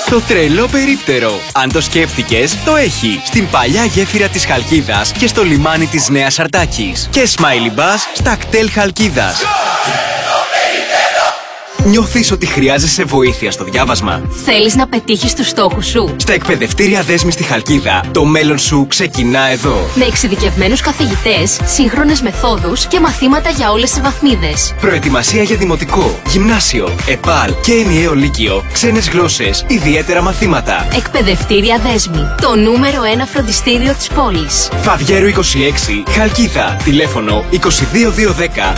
Το τρελό περίπτερο. Αν το σκέφτηκες, το έχει. Στην παλιά γέφυρα της Χαλκίδας και στο λιμάνι της Νέας Αρτάκης. Και Smiley Bus στα κτέλ Χαλκίδας. Νιώθεις ότι χρειάζεσαι βοήθεια στο διάβασμα? Θέλεις να πετύχεις τους στόχους σου? Στα εκπαιδευτήρια Δέσμη στη Χαλκίδα, το μέλλον σου ξεκινά εδώ. Με εξειδικευμένους καθηγητές, σύγχρονες μεθόδους και μαθήματα για όλες τις βαθμίδες. Προετοιμασία για δημοτικό, γυμνάσιο, ΕΠΑΛ και ενιαίο λύκειο, ξένες γλώσσες, ιδιαίτερα μαθήματα. Εκπαιδευτήρια Δέσμη, το νούμερο 1 φροντιστήριο της πόλης. Φαδιέρου 26, Χαλκίδα. Τηλέφωνο 22210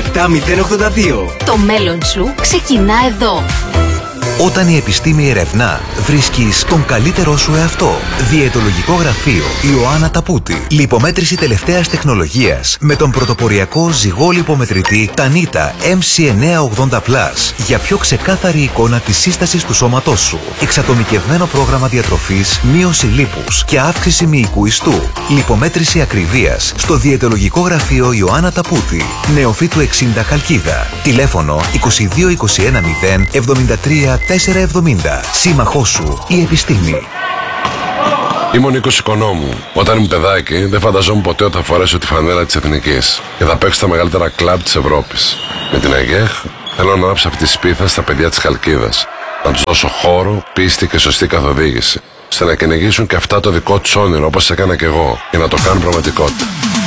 87082. Το μέλλον σου ξεκινά εδώ. Όταν η επιστήμη ερευνά, βρίσκεις τον καλύτερό σου εαυτό. Διαιτολογικό γραφείο Ιωάννα Ταπούτη. Λιπομέτρηση τελευταίας τεχνολογίας με τον πρωτοποριακό ζυγό λιπομετρητή Tanita MC980+. Για πιο ξεκάθαρη εικόνα της σύστασης του σώματός σου. Εξατομικευμένο πρόγραμμα διατροφής, μείωση λίπους και αύξηση μυϊκού ιστού. Λιπομέτρηση ακριβίας στο διαιτολογικό γραφείο Ιωάννα Ταπούτη. Νεοφύτου 60 Χαλκίδα. Τηλέφωνο 2221 0 73 470. Σύμμαχός σου η επιστήμη. Είμαι ο Νίκος Οικονόμου. Όταν ήμουν παιδάκι, δεν φανταζόμουν ποτέ ότι θα φορέσω τη φανέλα της Εθνικής και θα παίξω στα μεγαλύτερα κλαμπ της Ευρώπης. Με την ΑΓΕΧ θέλω να ανάψω αυτή τη σπίθα στα παιδιά της Χαλκίδας. Να τους δώσω χώρο, πίστη και σωστή καθοδήγηση, ώστε να κυνηγήσουν και αυτά το δικό τους όνειρο όπως έκανα κι εγώ, και να το κάνουν πραγματικότητα.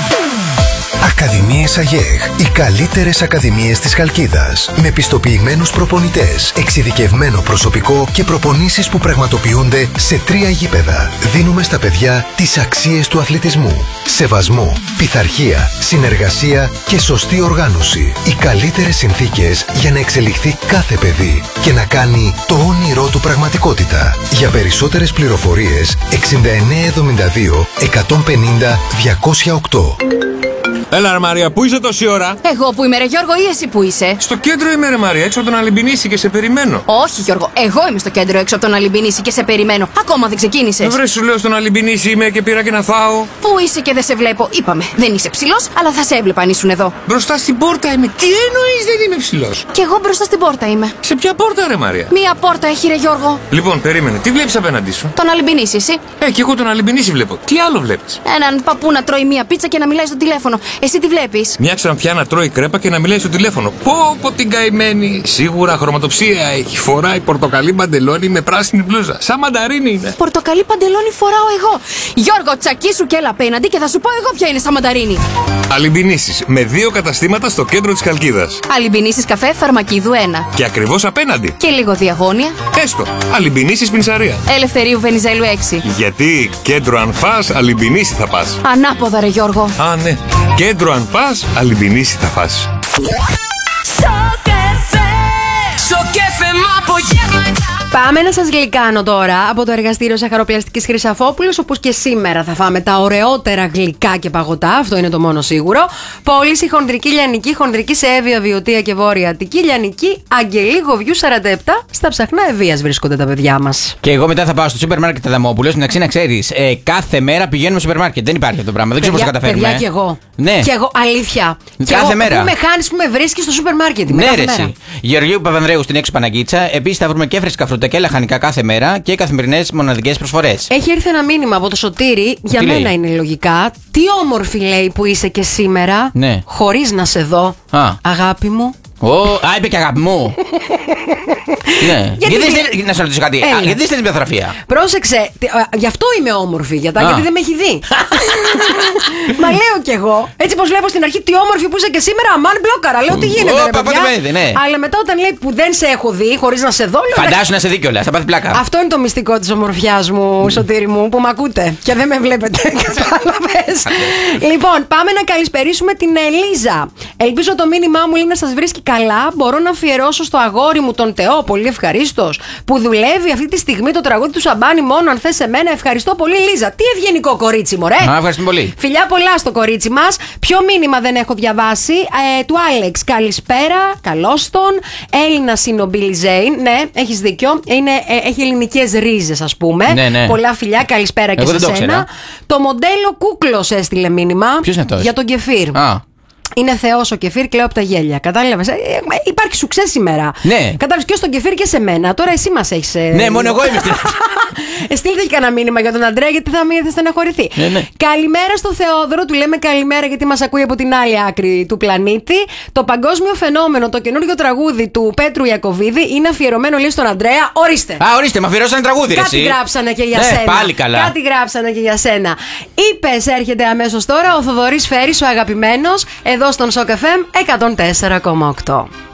Ακαδημίες ΑΓΕΧ. Οι καλύτερες ακαδημίες της Χαλκίδας. Με πιστοποιημένους προπονητές, εξειδικευμένο προσωπικό και προπονήσεις που πραγματοποιούνται σε 3 γήπεδα. Δίνουμε στα παιδιά τις αξίες του αθλητισμού. Σεβασμό, πειθαρχία, συνεργασία και σωστή οργάνωση. Οι καλύτερες συνθήκες για να εξελιχθεί κάθε παιδί και να κάνει το όνειρό του πραγματικότητα. Για περισσότερες πληροφορίες 6972 150 208. Έλα ρε Μαρία, πού είσαι τόση ώρα? Εγώ που είμαι ρε Γιώργο ή εσύ που είσαι? Στο κέντρο είμαι ρε Μαρία, έξω από τον Αλυμπινίση και σε περιμένω. Όχι Γιώργο, εγώ είμαι στο κέντρο έξω από τον Αλυμπινίση και σε περιμένω. Ακόμα δεν ξεκίνησες? Βρε, σου λέω στον Αλυμπινίση είμαι και πήρα και να φάω. Πού είσαι και δεν σε βλέπω? Είπαμε, δεν είσαι ψηλός, αλλά θα σε έβλεπα αν ήσουν εδώ. Μπροστά στην πόρτα είμαι. Τι εννοείς δεν είμαι ψηλός? Κι εγώ μπροστά στην πόρτα είμαι. Σε ποια πόρτα ρε Μαρία? Μία πόρτα έχει ρε Γιώργο. Λοιπόν, περίμενε, τι βλέπεις απέναντί σου? Τον Αλυμπινίση εσύ? Κι εγώ τον Αλυμπινίση βλέπω. Τι άλλο βλέπεις? Έναν παππού να τρώει μία πίτσα και να μιλάει στο τηλέφωνο. Εσύ τι βλέπεις? Μια ξανθιά να τρώει κρέπα και να μιλάει στο τηλέφωνο. Πω την καημένη. Σίγουρα χρωματοψία έχει. Φοράει πορτοκαλί παντελόνι με πράσινη μπλούζα. Σαν μανταρίνι είναι. Πορτοκαλί παντελόνι φοράω εγώ. Γιώργο, τσακίσου και έλα απέναντι και θα σου πω εγώ ποια είναι σαν μανταρίνι. Αλυμπινίσεις με 2 καταστήματα στο κέντρο της Χαλκίδας. Αλυμπινίσεις καφέ Φαρμακίδου 1. Και ακριβώς απέναντι. Και λίγο διαγώνια. Έστω. Αλυμπινίσεις Πινσαρία. Ελευθερίου Βενιζέλου 6. Γιατί κέντρο αν φας, Αλυμπινίση θα πας. Ανάποδα ρε Γιώργο. Α, ναι. Κέντρο αν πας, Αλυμπινίση θα φας. Πάμε να σας γλυκάνω τώρα από το εργαστήριο Σαχαροπλαστικής Χρυσαφόπουλος, όπου και σήμερα θα φάμε τα ωραιότερα γλυκά και παγωτά, αυτό είναι το μόνο σίγουρο. Πώληση χονδρική λιανική, χονδρική σε Εύβοια, Βιωτία και Βόρεια Αττική, λιανική Αγγελή Γοβιού 47, στα ψαχνά Ευβοίας βρίσκονται τα παιδιά μας. Και εγώ μετά θα πάω στο σούπερ μάρκετ Αδαμόπουλος, να ξέρεις, κάθε μέρα πηγαίνουμε στο σούπερ μάρκετ. Δεν υπάρχει αυτό το πράγμα, δεν ξέρω πώς το καταφέρουμε. Παιδιά, κι εγώ. Ναι. Κι εγώ, αλήθεια. Κάθε μέρα. Πού με χάνεις, που με βρίσκεις στο σούπερ μάρκετ. Ναι, ρε. Γεωργίου Παπανδρέου στην έξω Παναγκίτσα. Επίσης θα βρούμε και φρέσκα φρούτα και λαχανικά κάθε μέρα και καθημερινές μοναδικές προσφορές. Έχει έρθει ένα μήνυμα από το Σωτήρι, για τι μένα λέει? είναι λογικά. Τι όμορφη λέει που είσαι και σήμερα, Ναι. χωρίς να σε δω, αγάπη μου. Είπε και αγάπη μου. Ναι. Γιατί να σε ρωτήσω κάτι, γιατί δεν στέλνεις βιογραφία? Πρόσεξε, γι' αυτό είμαι όμορφη, γιατί δεν με έχει δει. Μα λέω κι εγώ, έτσι πως βλέπω στην αρχή τι όμορφη που είσαι και σήμερα, αμάν μπλόκαρα. Λέω τι γίνεται, ρε παιδιά. Ναι. Αλλά μετά όταν λέει που δεν σε έχω δει, χωρίς να σε δω, λέω. Φαντάσου να σε δει κιόλας, θα πάθει πλάκα. Αυτό είναι το μυστικό της ομορφιάς μου, Σωτήρη μου, που μ' ακούτε και δεν με βλέπετε. Κατάλαβες. Λοιπόν, πάμε να καλησπερίσουμε την Ελίζα. Ελπίζω το μήνυμά μου είναι να σας βρίσκει καλά. Μπορώ να αφιερώσω στο αγόρι μου τον Τεό, πολύ ευχαρίστως, που δουλεύει αυτή τη στιγμή το τραγούδι του Σαμπάνη μόνο αν θες εμένα. Ευχαριστώ πολύ, Λίζα. Τι ευγενικό κορίτσι, μωρέ. Ευχαριστούμε πολύ. Φιλιά πολλά στο κορίτσι μας. Ποιο μήνυμα δεν έχω διαβάσει? Του Άλεξ. Καλησπέρα, καλώς τον. Έλληνας είναι ο Μπίλι Ζέιν. Ναι, έχεις δίκιο. Έχει ελληνικές ρίζες, ας πούμε. Ναι. Πολλά φιλιά, καλησπέρα και σε σένα. Το μοντέλο Κούκλος έστειλε μήνυμα. Ποιος είναι αυτός? Για τον κεφίρ. Είναι θεός ο κεφίρ, κλαίω από τα γέλια. Κατάλαβες. Υπάρχει σουξέ σήμερα. Ναι. Κατάλαβες και στον κεφίρ και σε μένα. Τώρα εσύ μας έχεις. Ναι, μόνο εγώ είμαι στην. Στείλτε και κανένα μήνυμα για τον Αντρέα, γιατί θα μην στεναχωρηθεί. Ναι. Καλημέρα στο Θεόδωρο, του λέμε καλημέρα γιατί μας ακούει από την άλλη άκρη του πλανήτη. Το παγκόσμιο φαινόμενο, το καινούργιο τραγούδι του Πέτρου Ιακωβίδη είναι αφιερωμένο λίγο στον Αντρέα. Ορίστε. Ορίστε, με αφιερώσανε τραγούδι, Κάτι γράψανε και για σένα. Πάλι καλά. Κάτι γράψανε και για σένα. Είπες, έρχεται αμέσως τώρα ο Θοδωρής Φέρης, ο αγαπημένος, εδώ στον Σοκ FM 104,8.